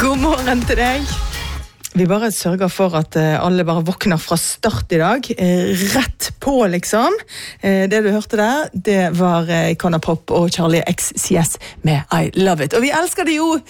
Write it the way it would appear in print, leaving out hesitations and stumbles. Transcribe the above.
God morgen til deg. Vi bare sørger for at alle bare våkner fra start i dag. Rett på, liksom. Det du hørte der, det var Icona Pop og Charlie XCX med I Love It. Og vi elsker det jo